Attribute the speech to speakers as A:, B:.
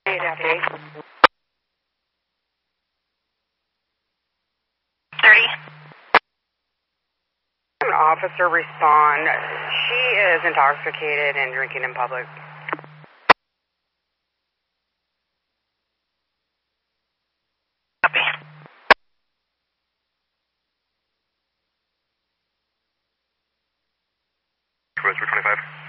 A: update.
B: 30.
A: An officer respond. She is intoxicated and drinking in public.
B: Copy.
C: Road 325.